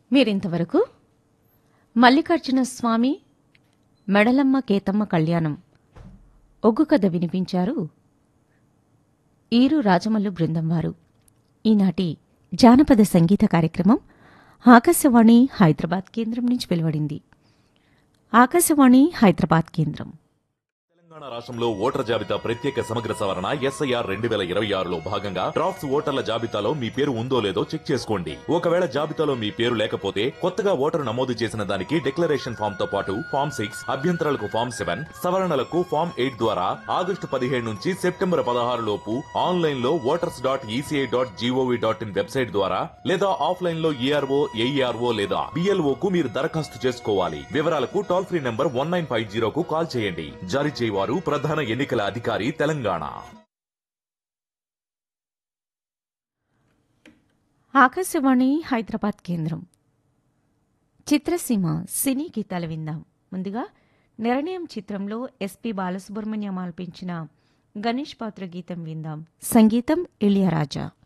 మీరింతవరకు మల్లికార్జున స్వామి మెడలమ్మ కేతమ్మ కళ్యాణం ఒగ్గు కథ వినిపించారు ఈరు రాజమల్లు బృందం వారు. ఈనాటి జానపద సంగీత కార్యక్రమం ఆకాశవాణి హైదరాబాద్ కేంద్రం నుంచి వెలువడింది. ఆకాశవాణి హైదరాబాద్ కేంద్రం. తెలంగాణ రాష్ట్రంలో ఓటర్ జాబితా ప్రత్యేక సమగ్ర సవరణ SIR 2026లో భాగంగా డ్రాఫ్ట్స్ ఓటర్ల జాబితాలో మీ పేరు ఉందో లేదో చెక్ చేసుకోండి. ఒకవేళ జాబితాలో మీ పేరు లేకపోతే కొత్తగా ఓటరు నమోదు చేసిన దానికి డిక్లరేషన్ ఫామ్ తో పాటు ఫామ్ 6, అభ్యంతరాలకు ఫామ్ 7, సవరణలకు ఫామ్ 8 ద్వారా ఆగస్టు 15 నుంచి సెప్టెంబర్ 16 లోపు ఆన్లైన్ లో voters.eci.gov.in వెబ్సైట్ ద్వారా లేదా ఆఫ్లైన్ లో ERO, AERO లేదా BLO కు మీరు దరఖాస్తు చేసుకోవాలి. వివరాలకు టోల్ ఫ్రీ నంబర్ 1950 కు కాల్ చేయండి. జారీ చేయవారు ప్రధాన ఎన్నికల అధికారి తెలంగాణ. ఆకాశవాణి హైదరాబాద్ కేంద్రం. చిత్రసీమ సినీ గీతాలు విందాం. ముందుగా నిర్ణయం చిత్రంలో ఎస్పి బాలసుబ్రహ్మణ్యం ఆలపించిన గణేష్ పాత్ర గీతం విందాం. సంగీతం ఇళయరాజా.